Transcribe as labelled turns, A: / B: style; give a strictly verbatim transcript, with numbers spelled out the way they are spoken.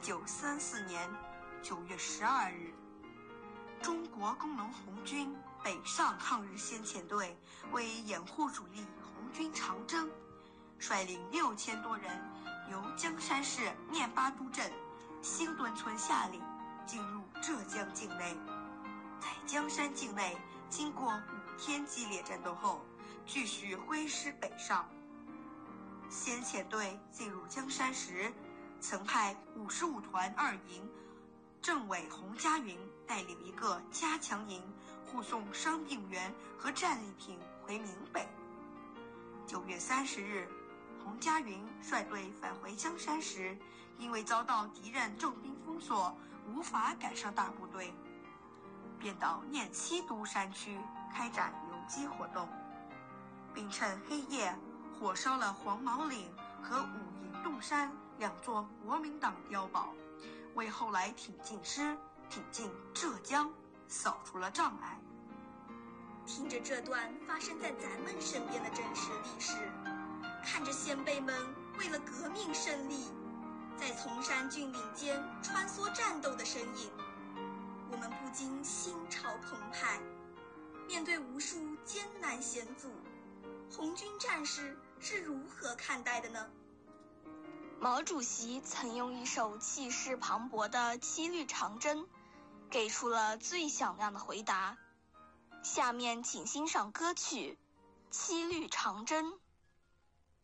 A: 九三四年九月十二日，中国工农红军北上抗日先遣队为掩护主力红军长征，率领六千多人由江山市面巴都镇新墩村下岭，进入浙江境内。在江山境内经过五天激烈战斗后，继续挥师北上。先遣队进入江山时，曾派五十五团二营政委洪家云带领一个加强营护送伤病员和战利品回闽北。九月三十日，洪家云率队返回江山时，因为遭到敌人重兵封锁，无法赶上大部队，便到念七都山区开展游击活动，并趁黑夜火烧了黄毛岭和五营洞山两座国民党碉堡，为后来挺进师挺进浙江扫除了障碍。
B: 听着这段发生在咱们身边的真实历史，看着先辈们为了革命胜利，在崇山峻岭间穿梭战斗的身影，我们不禁心潮澎湃。面对无数艰难险阻，红军战士是如何看待的呢？
C: 毛主席曾用一首气势磅礴的《七律长征》给出了最响亮的回答。下面请欣赏歌曲《七律长征》。